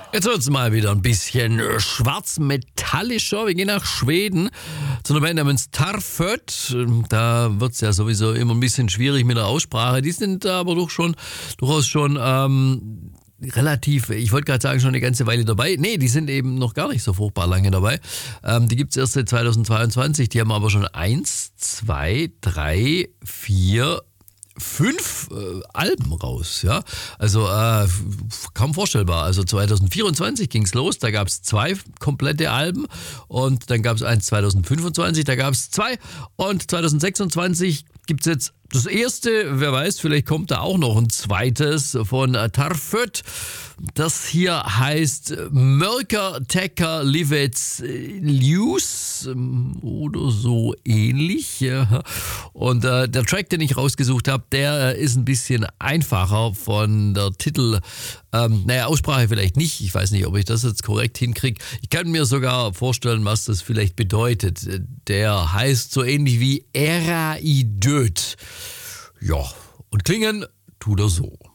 Jetzt wird es mal wieder ein bisschen schwarzmetallischer. Wir gehen nach Schweden zu einer Band namens Tarföt. Da wird es ja sowieso immer ein bisschen schwierig mit der Aussprache. Die sind aber durchaus schon relativ, ich wollte gerade sagen, schon eine ganze Weile dabei. Nee, die sind eben noch gar nicht so furchtbar lange dabei. Die gibt es erst seit 2022. Die haben aber schon 1, 2, 3, 4, 5 Alben raus, ja. Also kaum vorstellbar. Also 2024 ging es los, da gab es 2 komplette Alben und dann gab es eins 2025, da gab es 2 und 2026 gibt es jetzt das erste, wer weiß, vielleicht kommt da auch noch ein zweites von Tarföt. Das hier heißt Mörker Tecker Livets Ljus oder so ähnlich. Ja. Und der Track, den ich rausgesucht habe, der ist ein bisschen einfacher von der Aussprache vielleicht nicht. Ich weiß nicht, ob ich das jetzt korrekt hinkriege. Ich kann mir sogar vorstellen, was das vielleicht bedeutet. Der heißt so ähnlich wie Eraidöt. Ja, und klingen tut er so.